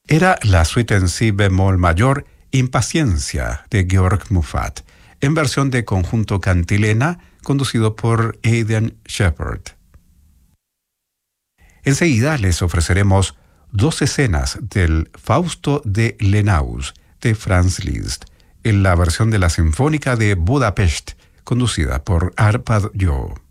Era la suite en si bemol mayor Impaciencia de Georg Muffat, en versión de conjunto cantilena conducido por Aidan Shepard. Enseguida les ofreceremos 2 escenas del Fausto de Lenaus de Franz Liszt, en la versión de la Sinfónica de Budapest, conducida por Arpad Jó.